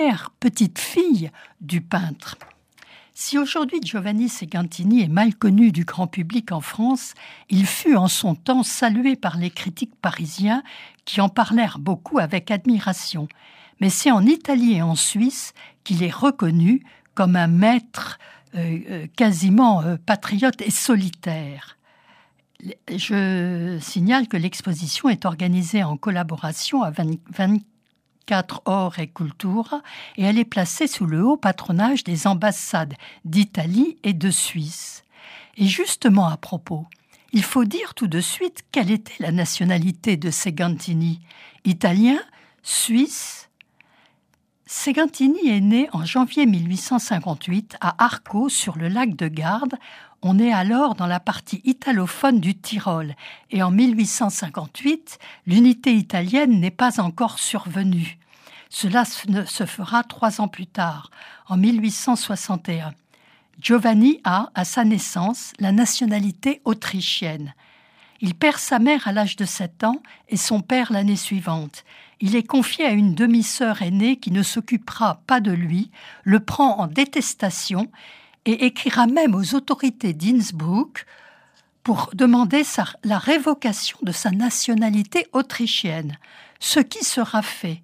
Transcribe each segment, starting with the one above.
petite fille du peintre. Si aujourd'hui Giovanni Segantini est mal connu du grand public en France, il fut en son temps salué par les critiques parisiens qui en parlèrent beaucoup avec admiration. Mais c'est en Italie et en Suisse qu'il est reconnu comme un maître quasiment patriote et solitaire. Je signale que l'exposition est organisée en collaboration à 24 Ore et Cultura et elle est placée sous le haut patronage des ambassades d'Italie et de Suisse. Et justement à propos, il faut dire tout de suite quelle était la nationalité de Segantini. Italien, suisse. Segantini est né en janvier 1858 à Arco, sur le lac de Garde. On est alors dans la partie italophone du Tyrol. Et en 1858, l'unité italienne n'est pas encore survenue. Cela se fera 3 ans plus tard, en 1861. Giovanni a, à sa naissance, la nationalité autrichienne. Il perd sa mère à l'âge de 7 ans et son père l'année suivante. Il est confié à une demi-sœur aînée qui ne s'occupera pas de lui, le prend en détestation et écrira même aux autorités d'Innsbruck pour demander la révocation de sa nationalité autrichienne, ce qui sera fait.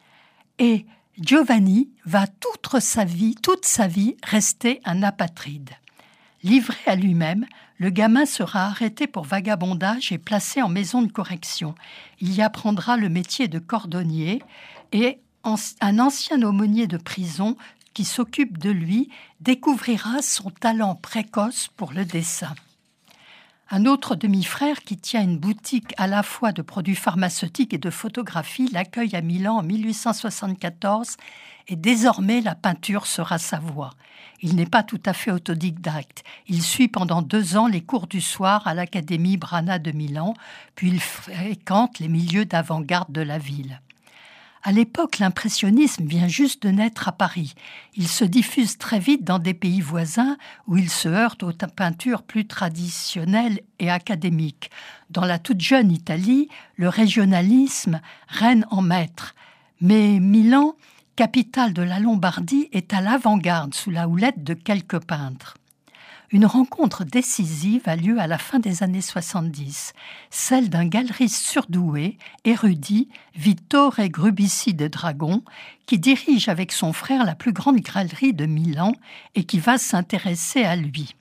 Et Giovanni va toute sa vie rester un apatride. Livré à lui-même, le gamin sera arrêté pour vagabondage et placé en maison de correction. Il y apprendra le métier de cordonnier et un ancien aumônier de prison qui s'occupe de lui découvrira son talent précoce pour le dessin. Un autre demi-frère qui tient une boutique à la fois de produits pharmaceutiques et de photographie l'accueille à Milan en 1874 et désormais la peinture sera sa voie. Il n'est pas tout à fait autodidacte. Il suit pendant 2 ans les cours du soir à l'Académie Brana de Milan, puis il fréquente les milieux d'avant-garde de la ville. À l'époque, l'impressionnisme vient juste de naître à Paris. Il se diffuse très vite dans des pays voisins où il se heurte aux peintures plus traditionnelles et académiques. Dans la toute jeune Italie, le régionalisme règne en maître. Mais Milan, capitale de la Lombardie, est à l'avant-garde sous la houlette de quelques peintres. Une rencontre décisive a lieu à la fin des années 70, celle d'un galeriste surdoué, érudit, Vittore Grubici de Dragon, qui dirige avec son frère la plus grande galerie de Milan et qui va s'intéresser à lui.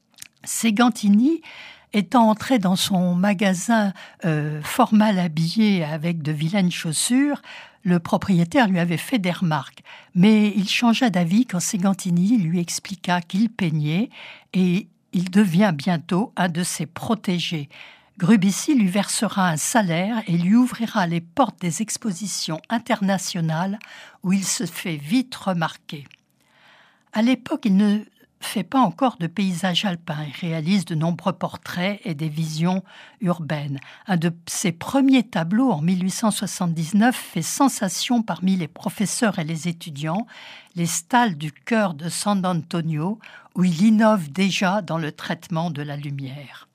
Segantini, étant entré dans son magasin fort mal habillé avec de vilaines chaussures, le propriétaire lui avait fait des remarques, mais il changea d'avis quand Segantini lui expliqua qu'il peignait et il devient bientôt un de ses protégés. Grubici lui versera un salaire et lui ouvrira les portes des expositions internationales où il se fait vite remarquer. À l'époque, il ne fait pas encore de paysages alpins. Il réalise de nombreux portraits et des visions urbaines. Un de ses premiers tableaux, en 1879, fait sensation parmi les professeurs et les étudiants, les stalles du chœur de San Antonio, où il innove déjà dans le traitement de la lumière.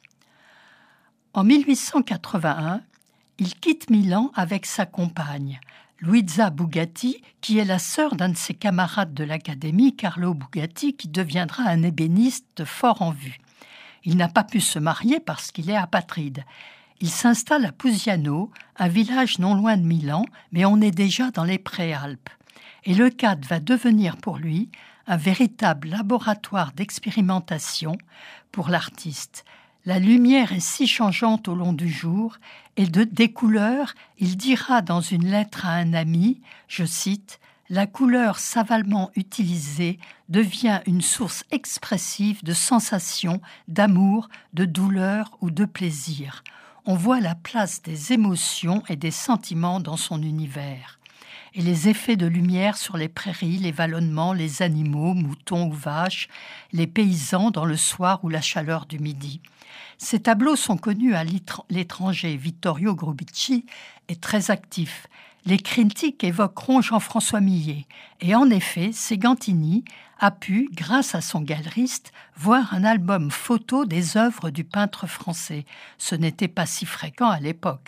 En 1881, il quitte Milan avec sa compagne, Luisa Bugatti, qui est la sœur d'un de ses camarades de l'académie, Carlo Bugatti, qui deviendra un ébéniste fort en vue. Il n'a pas pu se marier parce qu'il est apatride. Il s'installe à Pusiano, un village non loin de Milan, mais on est déjà dans les Préalpes. Et le cadre va devenir pour lui un véritable laboratoire d'expérimentation pour l'artiste. La lumière est si changeante au long du jour, et des couleurs, il dira dans une lettre à un ami, je cite, « La couleur savalement utilisée devient une source expressive de sensations, d'amour, de douleur ou de plaisir. On voit la place des émotions et des sentiments dans son univers. » Et les effets de lumière sur les prairies, les vallonnements, les animaux, moutons ou vaches, les paysans dans le soir ou la chaleur du midi. Ces tableaux sont connus à l'étranger. Vittorio Grubici est très actif. Les critiques évoqueront Jean-François Millet. Et en effet, Segantini a pu, grâce à son galeriste, voir un album photo des œuvres du peintre français. Ce n'était pas si fréquent à l'époque.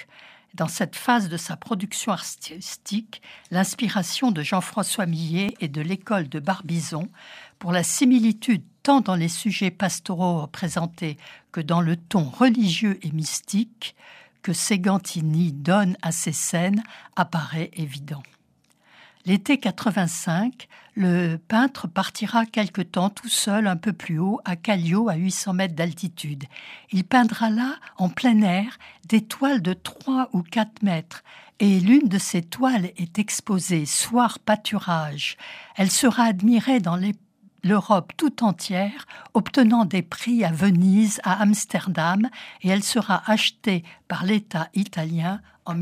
Dans cette phase de sa production artistique, l'inspiration de Jean-François Millet et de l'école de Barbizon pour la similitude tant dans les sujets pastoraux représentés que dans le ton religieux et mystique que Segantini donne à ces scènes apparaît évident. L'été 85, le peintre partira quelque temps tout seul un peu plus haut, à Callio, à 800 mètres d'altitude. Il peindra là, en plein air, des toiles de 3 ou 4 mètres. Et l'une de ces toiles est exposée, Soir pâturage. Elle sera admirée dans l'Europe tout entière, obtenant des prix à Venise, à Amsterdam, et elle sera achetée par l'État italien en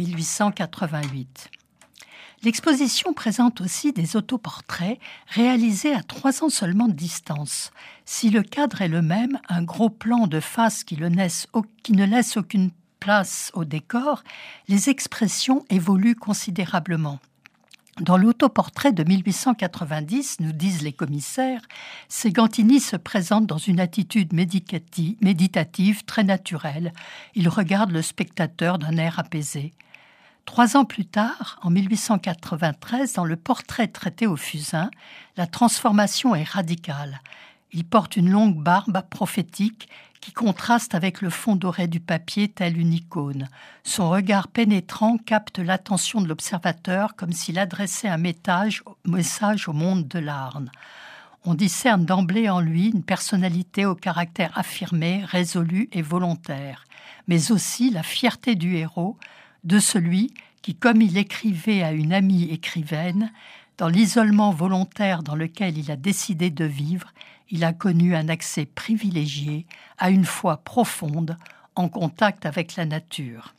1888. L'exposition présente aussi des autoportraits réalisés à 3 ans seulement de distance. Si le cadre est le même, un gros plan de face qui ne laisse aucune place au décor, les expressions évoluent considérablement. Dans l'autoportrait de 1890, nous disent les commissaires, Segantini se présente dans une attitude méditative très naturelle. Il regarde le spectateur d'un air apaisé. 3 ans plus tard, en 1893, dans le portrait traité au fusain, la transformation est radicale. Il porte une longue barbe prophétique qui contraste avec le fond doré du papier tel une icône. Son regard pénétrant capte l'attention de l'observateur comme s'il adressait un message au monde de l'art. On discerne d'emblée en lui une personnalité au caractère affirmé, résolu et volontaire, mais aussi la fierté du héros, de celui qui, comme il écrivait à une amie écrivaine, dans l'isolement volontaire dans lequel il a décidé de vivre, il a connu un accès privilégié à une foi profonde en contact avec la nature.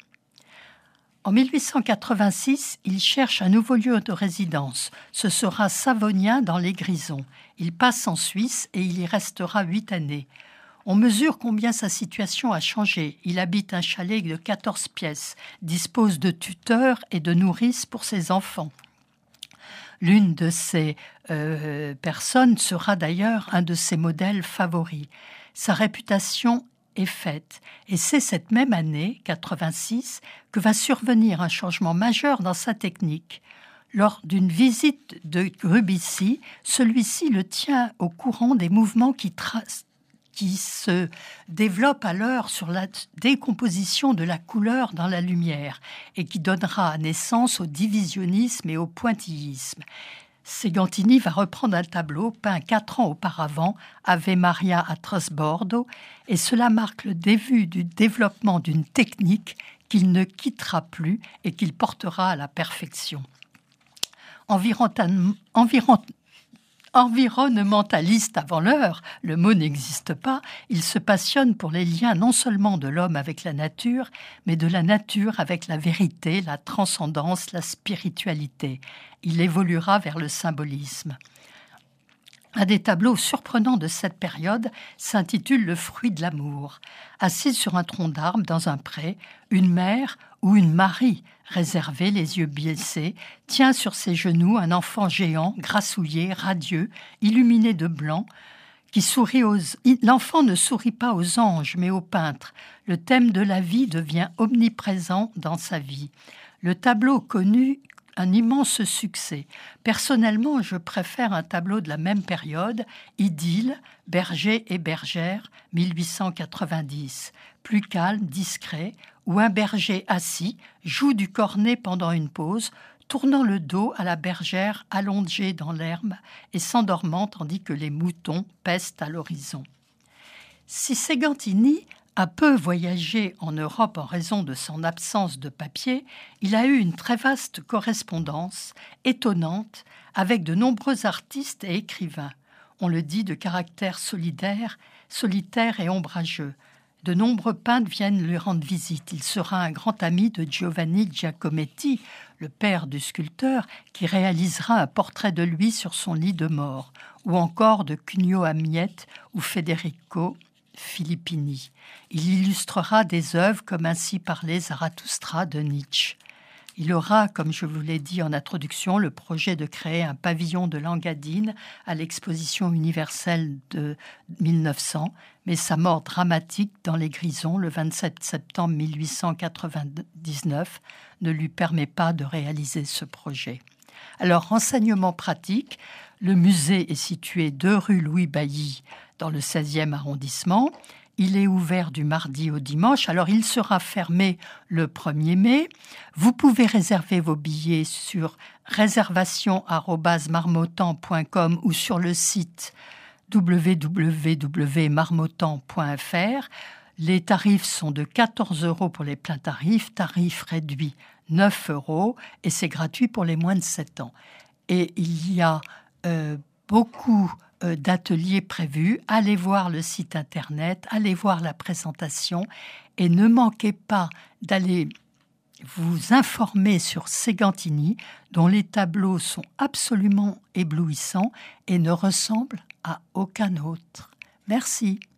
En 1886, il cherche un nouveau lieu de résidence. Ce sera Savonien dans les Grisons. Il passe en Suisse et il y restera 8 années. On mesure combien sa situation a changé. Il habite un chalet de 14 pièces, dispose de tuteurs et de nourrices pour ses enfants. L'une de ces personnes sera d'ailleurs un de ses modèles favoris. Sa réputation est faite, et c'est cette même année, 86, que va survenir un changement majeur dans sa technique. Lors d'une visite de Grubissi, celui-ci le tient au courant des mouvements qui se développe alors sur la décomposition de la couleur dans la lumière et qui donnera naissance au divisionnisme et au pointillisme. Segantini va reprendre un tableau peint 4 ans auparavant, Ave Maria à Trasbordo, et cela marque le début du développement d'une technique qu'il ne quittera plus et qu'il portera à la perfection. Environnementaliste avant l'heure, le mot n'existe pas, il se passionne pour les liens non seulement de l'homme avec la nature, mais de la nature avec la vérité, la transcendance, la spiritualité. Il évoluera vers le symbolisme. Un des tableaux surprenants de cette période s'intitule « Le fruit de l'amour ». Assise sur un tronc d'arbre dans un pré, une mère ou une Marie, réservée, les yeux baissés, tient sur ses genoux un enfant géant, grassouillé, radieux, illuminé de blanc, qui sourit L'enfant ne sourit pas aux anges, mais aux peintres. Le thème de la vie devient omniprésent dans sa vie. Le tableau connut un immense succès. Personnellement, je préfère un tableau de la même période, Idylle, Berger et bergère, 1890, plus calme, discret, où un berger assis joue du cornet pendant une pause, tournant le dos à la bergère allongée dans l'herbe et s'endormant tandis que les moutons pestent à l'horizon. Si Segantini a peu voyagé en Europe en raison de son absence de papier, il a eu une très vaste correspondance, étonnante, avec de nombreux artistes et écrivains. On le dit de caractère solitaire et ombrageux. De nombreux peintres viennent lui rendre visite. Il sera un grand ami de Giovanni Giacometti, le père du sculpteur, qui réalisera un portrait de lui sur son lit de mort, ou encore de Cugno Amiette ou Federico Filippini. Il illustrera des œuvres comme Ainsi parlait Zarathustra de Nietzsche. Il aura, comme je vous l'ai dit en introduction, le projet de créer un pavillon de Langadine à l'exposition universelle de 1900, mais sa mort dramatique dans les Grisons le 27 septembre 1899 ne lui permet pas de réaliser ce projet. Alors, renseignement pratique, le musée est situé 2 rue Louis Bailly dans le 16e arrondissement. Il est ouvert du mardi au dimanche. Alors, il sera fermé le 1er mai. Vous pouvez réserver vos billets sur réservation@marmottan.com ou sur le site www.marmottan.fr. Les tarifs sont de 14 € pour les pleins tarifs, tarif réduit 9 € et c'est gratuit pour les moins de 7 ans. Et il y a beaucoup d'ateliers prévus. Allez voir le site internet, allez voir la présentation et ne manquez pas d'aller vous informer sur Ségantini, dont les tableaux sont absolument éblouissants et ne ressemblent à aucun autre. Merci.